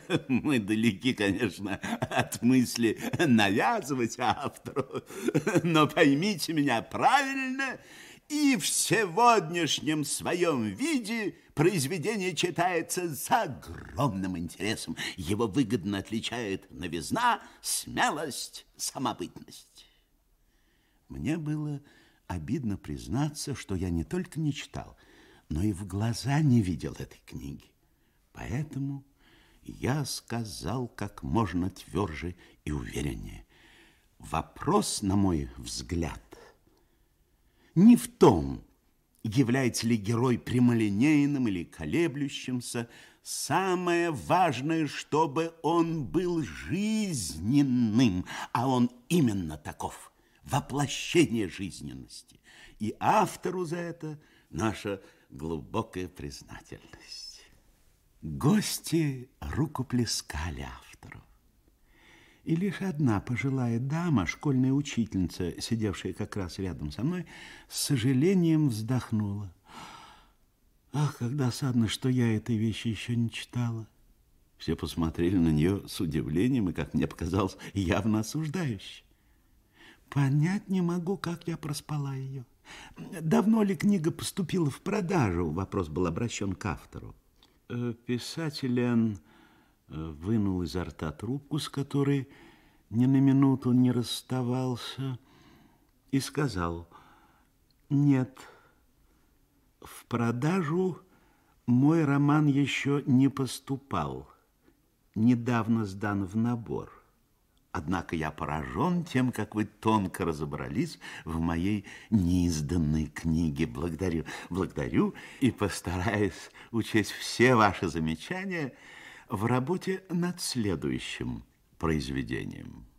Мы далеки, конечно, от мысли навязывать автору, но поймите меня правильно, и в сегодняшнем своем виде произведение читается с огромным интересом. Его выгодно отличает новизна, смелость, самобытность. Мне было обидно признаться, что я не только не читал, но и в глаза не видел этой книги. Поэтому я сказал как можно тверже и увереннее. Вопрос, на мой взгляд, не в том, является ли герой прямолинейным или колеблющимся. Самое важное, чтобы он был жизненным, а он именно таков, воплощение жизненности. И автору за это наша глубокая признательность. Гости рукоплескали автору. И лишь одна пожилая дама, школьная учительница, сидевшая как раз рядом со мной, с сожалением вздохнула. Ах, как досадно, что я этой вещи еще не читала. Все посмотрели на нее с удивлением и, как мне показалось, явно осуждающе. Понять не могу, как я проспала ее. Давно ли книга поступила в продажу? Вопрос был обращен к автору. Писатель Н. вынул изо рта трубку, с которой ни на минуту не расставался, и сказал: нет, в продажу мой роман еще не поступал, недавно сдан в набор. Однако я поражен тем, как вы тонко разобрались в моей неизданной книге. Благодарю и постараюсь учесть все ваши замечания в работе над следующим произведением.